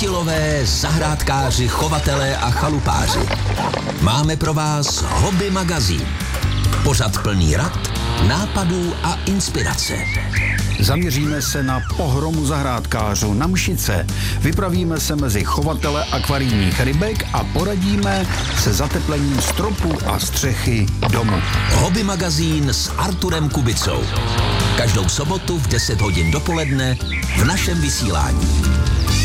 Chytilové, zahrádkáři, chovatelé a chalupáři. Máme pro vás Hobby magazín. Pořad plný rad, nápadů a inspirace. Zaměříme se na pohromu zahrádkářů na Mšice. Vypravíme se mezi chovatele akvarijních rybek a poradíme se zateplením stropů a střechy domu. Hobby magazín s Arturem Kubicou. Každou sobotu v 10 hodin dopoledne v našem vysílání.